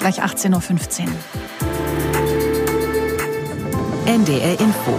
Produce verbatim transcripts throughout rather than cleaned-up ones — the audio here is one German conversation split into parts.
Gleich achtzehn Uhr fünfzehn. N D R Info.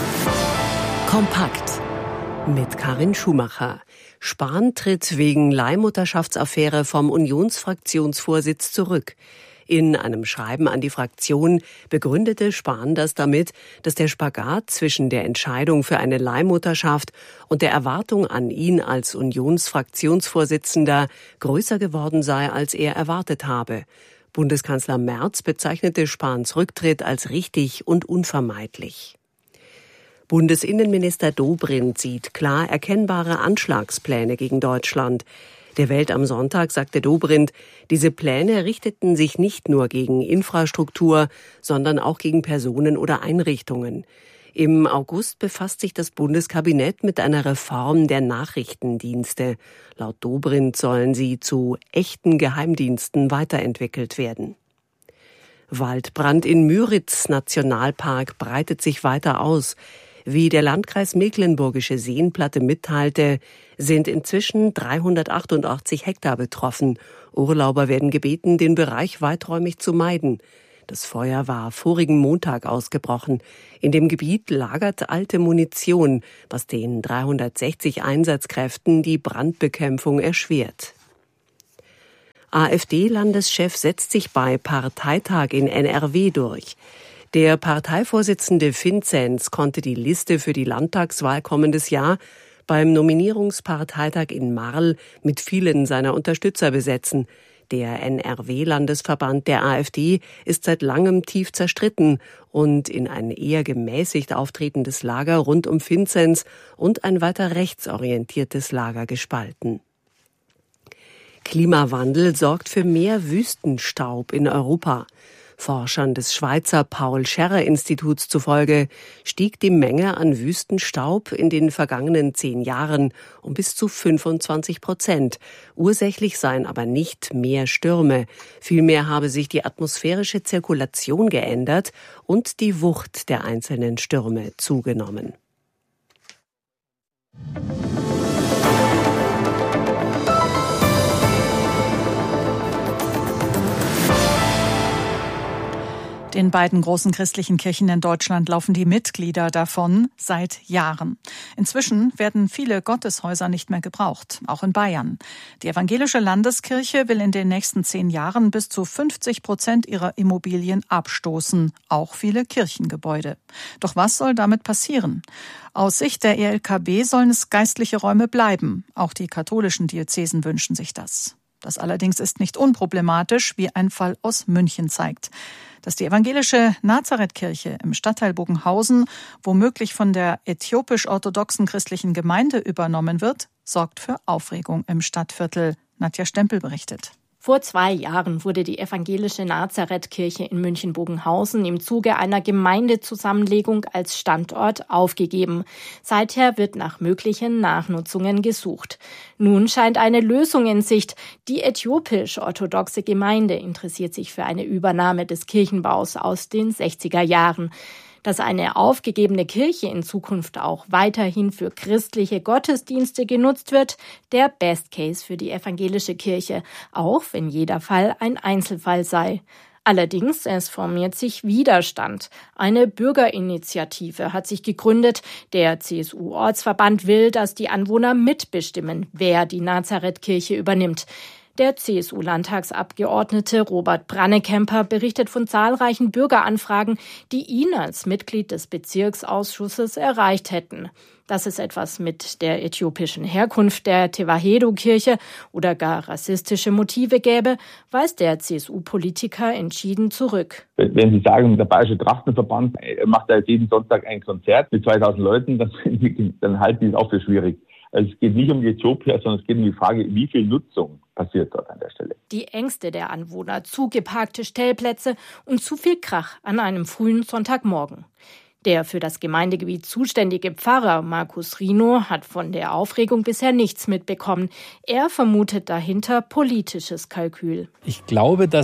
Kompakt. Mit Karin Schumacher. Spahn tritt wegen Leihmutterschaftsaffäre vom Unionsfraktionsvorsitz zurück. In einem Schreiben an die Fraktion begründete Spahn das damit, dass der Spagat zwischen der Entscheidung für eine Leihmutterschaft und der Erwartung an ihn als Unionsfraktionsvorsitzender größer geworden sei, als er erwartet habe. Bundeskanzler Merz bezeichnete Spahns Rücktritt als richtig und unvermeidlich. Bundesinnenminister Dobrindt sieht klar erkennbare Anschlagspläne gegen Deutschland. Der Welt am Sonntag sagte Dobrindt, diese Pläne richteten sich nicht nur gegen Infrastruktur, sondern auch gegen Personen oder Einrichtungen. Im August befasst sich das Bundeskabinett mit einer Reform der Nachrichtendienste. Laut Dobrindt sollen sie zu echten Geheimdiensten weiterentwickelt werden. Waldbrand in Müritz Nationalpark breitet sich weiter aus. Wie der Landkreis Mecklenburgische Seenplatte mitteilte, sind inzwischen dreihundertachtundachtzig Hektar betroffen. Urlauber werden gebeten, den Bereich weiträumig zu meiden. Das Feuer war vorigen Montag ausgebrochen. In dem Gebiet lagert alte Munition, was den dreihundertsechzig Einsatzkräften die Brandbekämpfung erschwert. AfD-Landeschef setzt sich bei Parteitag in N R W durch. Der Parteivorsitzende Vinzenz konnte die Liste für die Landtagswahl kommendes Jahr beim Nominierungsparteitag in Marl mit vielen seiner Unterstützer besetzen. Der N R W-Landesverband der AfD ist seit langem tief zerstritten und in ein eher gemäßigt auftretendes Lager rund um Vinzenz und ein weiter rechtsorientiertes Lager gespalten. Klimawandel sorgt für mehr Wüstenstaub in Europa. Forschern des Schweizer Paul-Scherrer-Instituts zufolge stieg die Menge an Wüstenstaub in den vergangenen zehn Jahren um bis zu fünfundzwanzig Prozent. Ursächlich seien aber nicht mehr Stürme. Vielmehr habe sich die atmosphärische Zirkulation geändert und die Wucht der einzelnen Stürme zugenommen. Den beiden großen christlichen Kirchen in Deutschland laufen die Mitglieder davon seit Jahren. Inzwischen werden viele Gotteshäuser nicht mehr gebraucht, auch in Bayern. Die evangelische Landeskirche will in den nächsten zehn Jahren bis zu fünfzig Prozent ihrer Immobilien abstoßen, auch viele Kirchengebäude. Doch was soll damit passieren? Aus Sicht der E L K B sollen es geistliche Räume bleiben. Auch die katholischen Diözesen wünschen sich das. Das allerdings ist nicht unproblematisch, wie ein Fall aus München zeigt. Dass die evangelische Nazarethkirche im Stadtteil Bogenhausen womöglich von der äthiopisch-orthodoxen christlichen Gemeinde übernommen wird, sorgt für Aufregung im Stadtviertel. Nadja Stempel berichtet. Vor zwei Jahren wurde die evangelische Nazarethkirche in München-Bogenhausen im Zuge einer Gemeindezusammenlegung als Standort aufgegeben. Seither wird nach möglichen Nachnutzungen gesucht. Nun scheint eine Lösung in Sicht. Die äthiopisch-orthodoxe Gemeinde interessiert sich für eine Übernahme des Kirchenbaus aus den sechziger Jahren. Dass eine aufgegebene Kirche in Zukunft auch weiterhin für christliche Gottesdienste genutzt wird, der Best Case für die evangelische Kirche, auch wenn jeder Fall ein Einzelfall sei. Allerdings, es formiert sich Widerstand. Eine Bürgerinitiative hat sich gegründet. Der C S U-Ortsverband will, dass die Anwohner mitbestimmen, wer die Nazarethkirche übernimmt. Der C S U-Landtagsabgeordnete Robert Brannekemper berichtet von zahlreichen Bürgeranfragen, die ihn als Mitglied des Bezirksausschusses erreicht hätten. Dass es etwas mit der äthiopischen Herkunft der Tewahedo-Kirche oder gar rassistische Motive gäbe, weist der C S U-Politiker entschieden zurück. Wenn Sie sagen, der Bayerische Trachtenverband macht da jetzt jeden Sonntag ein Konzert mit zweitausend Leuten, dann, dann halte ich es auch für schwierig. Also es geht nicht um die Äthiopier, sondern es geht um die Frage, wie viel Nutzung passiert dort an der Stelle. Die Ängste der Anwohner, zugeparkte Stellplätze und zu viel Krach an einem frühen Sonntagmorgen. Der für das Gemeindegebiet zuständige Pfarrer Markus Rino hat von der Aufregung bisher nichts mitbekommen. Er vermutet dahinter politisches Kalkül. Ich glaube, dass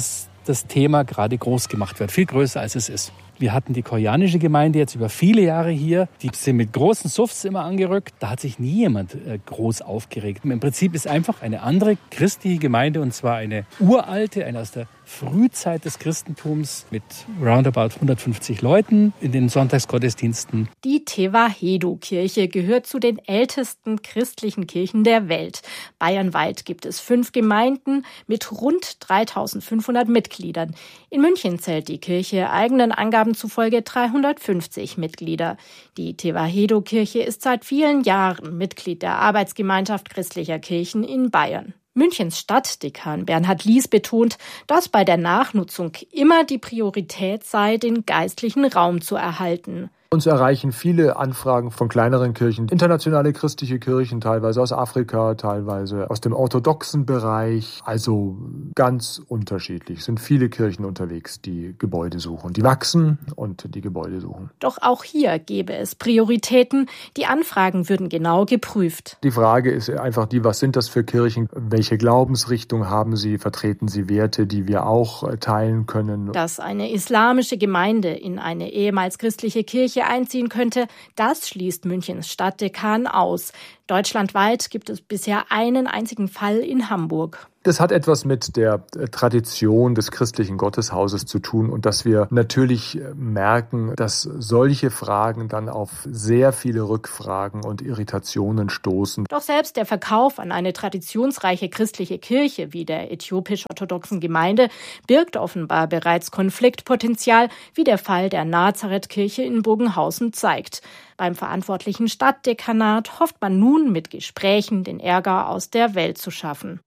das Thema gerade groß gemacht wird, viel größer als es ist. Wir hatten die koreanische Gemeinde jetzt über viele Jahre hier. Die sind mit großen Suffs immer angerückt. Da hat sich nie jemand äh, groß aufgeregt. Im Prinzip ist einfach eine andere christliche Gemeinde, und zwar eine uralte, eine aus der Frühzeit des Christentums mit roundabout hundertfünfzig Leuten in den Sonntagsgottesdiensten. Die Tewahedo-Kirche gehört zu den ältesten christlichen Kirchen der Welt. Bayernweit gibt es fünf Gemeinden mit rund dreitausendfünfhundert Mitgliedern. In München zählt die Kirche eigenen Angaben zufolge dreihundertfünfzig Mitglieder. Die Tewahedo-Kirche ist seit vielen Jahren Mitglied der Arbeitsgemeinschaft christlicher Kirchen in Bayern. Münchens Stadtdekan Bernhard Lies betont, dass bei der Nachnutzung immer die Priorität sei, den geistlichen Raum zu erhalten. Uns erreichen viele Anfragen von kleineren Kirchen, internationale christliche Kirchen, teilweise aus Afrika, teilweise aus dem orthodoxen Bereich. Also ganz unterschiedlich. Es sind viele Kirchen unterwegs, die Gebäude suchen. Die wachsen und die Gebäude suchen. Doch auch hier gäbe es Prioritäten. Die Anfragen würden genau geprüft. Die Frage ist einfach die, was sind das für Kirchen? Welche Glaubensrichtung haben sie? Vertreten sie Werte, die wir auch teilen können? Dass eine islamische Gemeinde in eine ehemals christliche Kirche einziehen könnte, das schließt Münchens Stadtdekan aus. Deutschlandweit gibt es bisher einen einzigen Fall in Hamburg. Das hat etwas mit der Tradition des christlichen Gotteshauses zu tun und dass wir natürlich merken, dass solche Fragen dann auf sehr viele Rückfragen und Irritationen stoßen. Doch selbst der Verkauf an eine traditionsreiche christliche Kirche wie der äthiopisch-orthodoxen Gemeinde birgt offenbar bereits Konfliktpotenzial, wie der Fall der Nazareth-Kirche in Bogenhausen zeigt. Beim verantwortlichen Stadtdekanat hofft man nun mit Gesprächen den Ärger aus der Welt zu schaffen.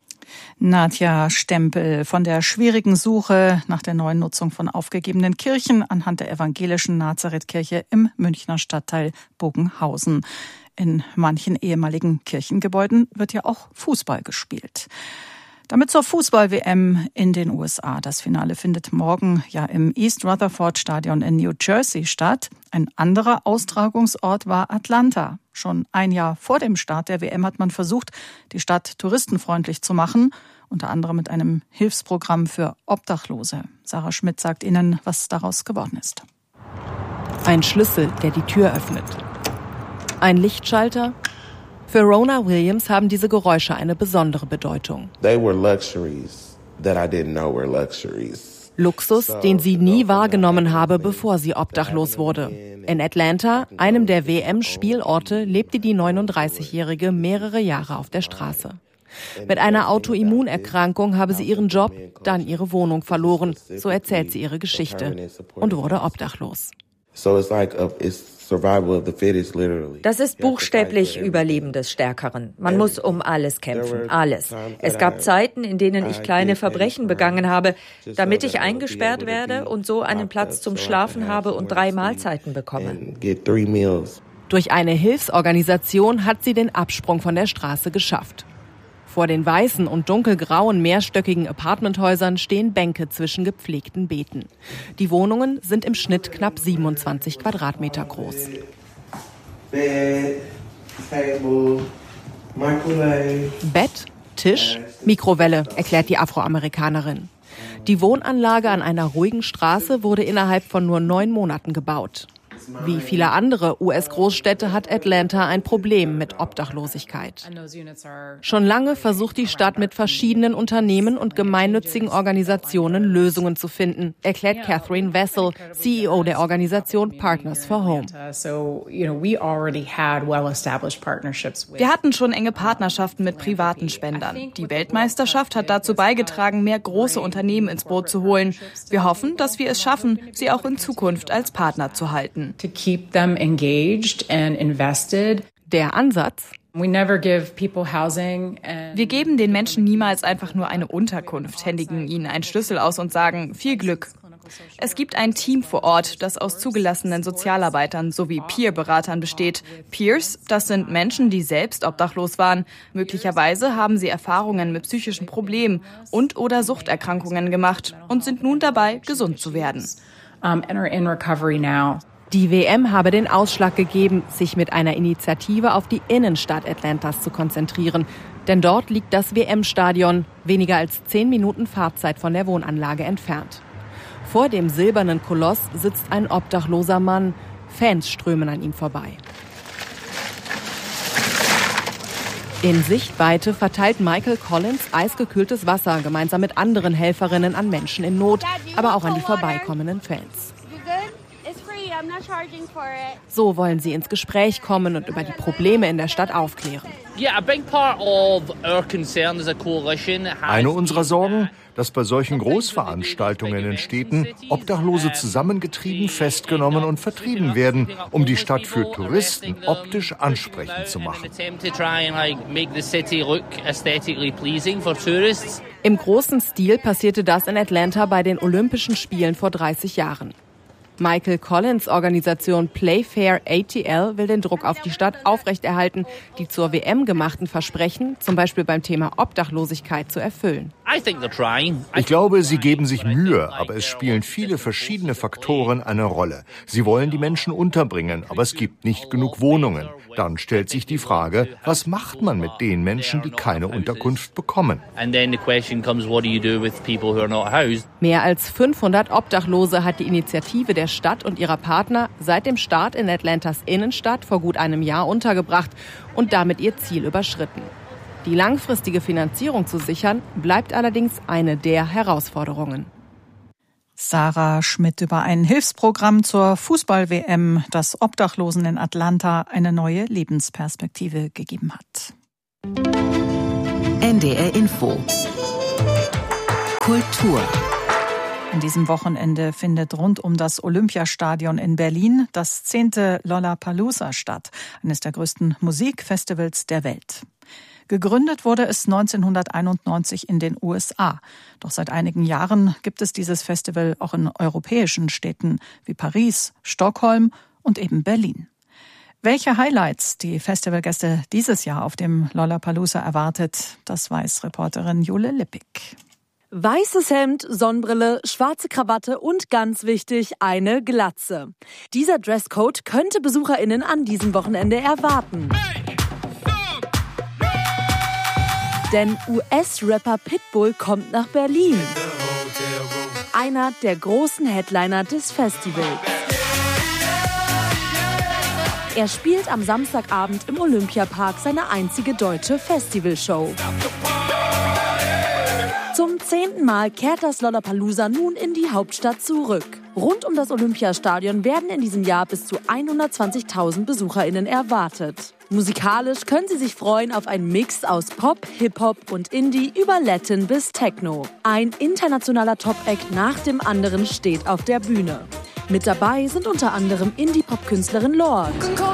Nadja Stempel von der schwierigen Suche nach der neuen Nutzung von aufgegebenen Kirchen anhand der evangelischen Nazareth-Kirche im Münchner Stadtteil Bogenhausen. In manchen ehemaligen Kirchengebäuden wird ja auch Fußball gespielt. Damit zur Fußball-W M in den U S A. Das Finale findet morgen ja im East Rutherford Stadion in New Jersey statt. Ein anderer Austragungsort war Atlanta. Schon ein Jahr vor dem Start der W M hat man versucht, die Stadt touristenfreundlich zu machen, unter anderem mit einem Hilfsprogramm für Obdachlose. Sarah Schmidt sagt Ihnen, was daraus geworden ist. Ein Schlüssel, der die Tür öffnet. Ein Lichtschalter. Für Rona Williams haben diese Geräusche eine besondere Bedeutung. They were luxuries that I didn't know were luxuries. Luxus, den sie nie wahrgenommen habe, bevor sie obdachlos wurde. In Atlanta, einem der W M-Spielorte, lebte die neununddreißigjährige mehrere Jahre auf der Straße. Mit einer Autoimmunerkrankung habe sie ihren Job, dann ihre Wohnung verloren. So erzählt sie ihre Geschichte und wurde obdachlos. Das ist buchstäblich Überleben des Stärkeren. Man muss um alles kämpfen, alles. Es gab Zeiten, in denen ich kleine Verbrechen begangen habe, damit ich eingesperrt werde und so einen Platz zum Schlafen habe und drei Mahlzeiten bekomme. Durch eine Hilfsorganisation hat sie den Absprung von der Straße geschafft. Vor den weißen und dunkelgrauen mehrstöckigen Apartmenthäusern stehen Bänke zwischen gepflegten Beeten. Die Wohnungen sind im Schnitt knapp siebenundzwanzig Quadratmeter groß. Bett, Tisch, Mikrowelle, erklärt die Afroamerikanerin. Die Wohnanlage an einer ruhigen Straße wurde innerhalb von nur neun Monaten gebaut. Wie viele andere U S-Großstädte hat Atlanta ein Problem mit Obdachlosigkeit. Schon lange versucht die Stadt mit verschiedenen Unternehmen und gemeinnützigen Organisationen Lösungen zu finden, erklärt Catherine Vessel, C E O der Organisation Partners for Home. Wir hatten schon enge Partnerschaften mit privaten Spendern. Die Weltmeisterschaft hat dazu beigetragen, mehr große Unternehmen ins Boot zu holen. Wir hoffen, dass wir es schaffen, sie auch in Zukunft als Partner zu halten. To keep them engaged and invested. Der Ansatz? Wir geben den Menschen niemals einfach nur eine Unterkunft, händigen ihnen einen Schlüssel aus und sagen, viel Glück. Es gibt ein Team vor Ort, das aus zugelassenen Sozialarbeitern sowie Peer-Beratern besteht. Peers, das sind Menschen, die selbst obdachlos waren. Möglicherweise haben sie Erfahrungen mit psychischen Problemen und oder Suchterkrankungen gemacht und sind nun dabei, gesund zu werden. Die W M habe den Ausschlag gegeben, sich mit einer Initiative auf die Innenstadt Atlantas zu konzentrieren. Denn dort liegt das W M-Stadion, weniger als zehn Minuten Fahrzeit von der Wohnanlage entfernt. Vor dem silbernen Koloss sitzt ein obdachloser Mann. Fans strömen an ihm vorbei. In Sichtweite verteilt Michael Collins eisgekühltes Wasser gemeinsam mit anderen Helferinnen an Menschen in Not, aber auch an die vorbeikommenden Fans. So wollen sie ins Gespräch kommen und über die Probleme in der Stadt aufklären. Eine unserer Sorgen, dass bei solchen Großveranstaltungen in Städten Obdachlose zusammengetrieben, festgenommen und vertrieben werden, um die Stadt für Touristen optisch ansprechend zu machen. Im großen Stil passierte das in Atlanta bei den Olympischen Spielen vor dreißig Jahren. Michael Collins' Organisation Playfair A T L will den Druck auf die Stadt aufrechterhalten, die zur W M gemachten Versprechen, zum Beispiel beim Thema Obdachlosigkeit, zu erfüllen. Ich glaube, sie geben sich Mühe, aber es spielen viele verschiedene Faktoren eine Rolle. Sie wollen die Menschen unterbringen, aber es gibt nicht genug Wohnungen. Dann stellt sich die Frage, was macht man mit den Menschen, die keine Unterkunft bekommen? Mehr als fünfhundert Obdachlose hat die Initiative der Stadt und ihrer Partner seit dem Start in Atlantas Innenstadt vor gut einem Jahr untergebracht und damit ihr Ziel überschritten. Die langfristige Finanzierung zu sichern, bleibt allerdings eine der Herausforderungen. Sarah Schmidt über ein Hilfsprogramm zur Fußball-W M, das Obdachlosen in Atlanta eine neue Lebensperspektive gegeben hat. N D R Info Kultur. An diesem Wochenende findet rund um das Olympiastadion in Berlin das zehnte Lollapalooza statt, eines der größten Musikfestivals der Welt. Gegründet wurde es neunzehnhunderteinundneunzig in den U S A. Doch seit einigen Jahren gibt es dieses Festival auch in europäischen Städten wie Paris, Stockholm und eben Berlin. Welche Highlights die Festivalgäste dieses Jahr auf dem Lollapalooza erwartet, das weiß Reporterin Jule Lippig. Weißes Hemd, Sonnenbrille, schwarze Krawatte und ganz wichtig, eine Glatze. Dieser Dresscode könnte BesucherInnen an diesem Wochenende erwarten. Denn U S-Rapper Pitbull kommt nach Berlin. Einer der großen Headliner des Festivals. Er spielt am Samstagabend im Olympiapark seine einzige deutsche Festivalshow. Zum zehnten Mal kehrt das Lollapalooza nun in die Hauptstadt zurück. Rund um das Olympiastadion werden in diesem Jahr bis zu hundertzwanzigtausend BesucherInnen erwartet. Musikalisch können Sie sich freuen auf einen Mix aus Pop, Hip-Hop und Indie über Latin bis Techno. Ein internationaler Top-Act nach dem anderen steht auf der Bühne. Mit dabei sind unter anderem Indie-Pop-Künstlerin Lorde.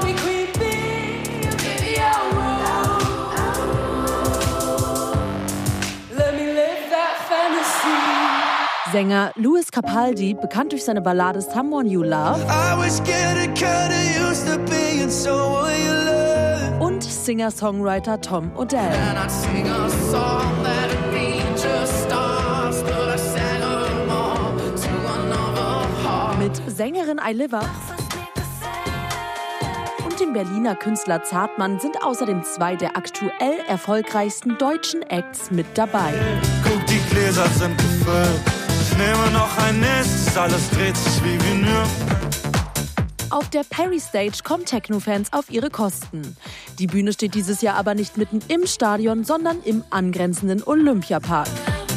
Sänger Louis Capaldi, bekannt durch seine Ballade Someone You Love. Und Singer-Songwriter Tom Odell. Mit Sängerin iLiver und dem Berliner Künstler Zartmann sind außerdem zwei der aktuell erfolgreichsten deutschen Acts mit dabei. Guck, die Gläser sind gefüllt. Ich nehme noch ein nächstes, alles dreht sich wie Vinyl. Auf der Perry Stage kommen Techno-Fans auf ihre Kosten. Die Bühne steht dieses Jahr aber nicht mitten im Stadion, sondern im angrenzenden Olympiapark.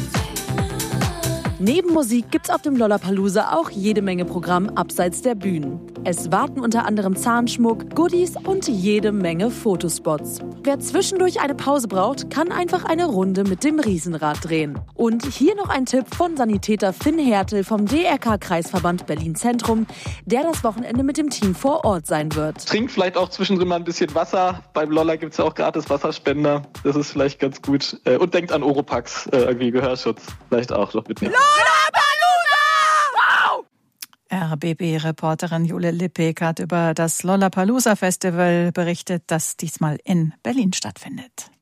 Neben Musik gibt's auf dem Lollapalooza auch jede Menge Programm abseits der Bühnen. Es warten unter anderem Zahnschmuck, Goodies und jede Menge Fotospots. Wer zwischendurch eine Pause braucht, kann einfach eine Runde mit dem Riesenrad drehen. Und hier noch ein Tipp von Sanitäter Finn Hertel vom D R K-Kreisverband Berlin-Zentrum, der das Wochenende mit dem Team vor Ort sein wird. Trinkt vielleicht auch zwischendrin mal ein bisschen Wasser. Beim Lolla gibt's ja auch gratis Wasserspender. Das ist vielleicht ganz gut. Und denkt an Oropax, irgendwie Gehörschutz. Vielleicht auch noch mitnehmen. R B B-Reporterin Jule Lippig hat über das Lollapalooza-Festival berichtet, das diesmal in Berlin stattfindet.